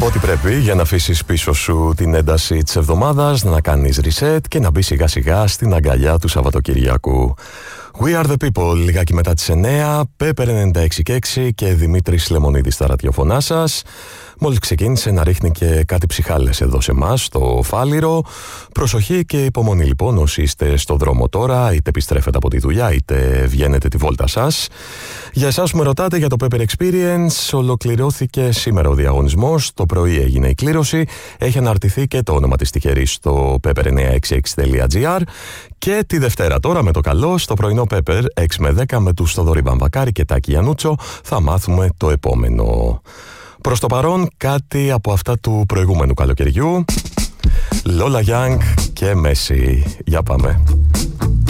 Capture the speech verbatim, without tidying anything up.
Ό,τι πρέπει για να αφήσεις πίσω σου την ένταση της εβδομάδας, να κάνεις reset και να μπεις σιγά σιγά στην αγκαλιά του Σαββατοκυριακού. We are the people, λιγάκι μετά τις εννέα, Πέπερ ενενήντα έξι και έξι και Δημήτρης Λεμονίδης στα ραδιοφωνά σας. Μόλις ξεκίνησε να ρίχνει και κάτι ψυχάλες εδώ σε εμάς, στο Φάληρο. Προσοχή και υπομονή λοιπόν όσοι είστε στο δρόμο τώρα, είτε επιστρέφετε από τη δουλειά, είτε βγαίνετε τη βόλτα σας. Για εσάς που με ρωτάτε για το Pepper Experience, ολοκληρώθηκε σήμερα ο διαγωνισμός. Το πρωί έγινε η κλήρωση. Έχει αναρτηθεί και το όνομα της τυχερής στο πέπερ εννιακόσια εξήντα έξι τελεία τζι άρ. Και τη Δευτέρα τώρα με το καλό, στο πρωινό Pepper έξι με δέκα με τους Θοδωρή Βαμβακάρη και Τάκη Γιαννούτσο θα μάθουμε το επόμενο. Προς το παρόν κάτι από αυτά του προηγούμενου καλοκαιριού. Lola Young και Messi. Για πάμε.